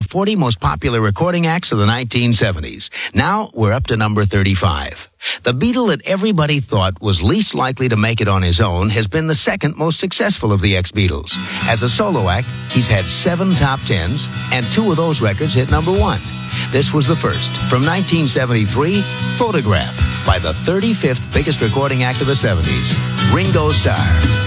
40 most popular recording acts of the 1970s. Now we're up to number 35. The Beatle that everybody thought was least likely to make it on his own has been the second most successful of the ex-Beatles. As a solo act, he's had 7 top 10s, and 2 of those records hit number 1. This was the first. From 1973, Photograph by the 35th biggest recording act of the 70s, Ringo Starr.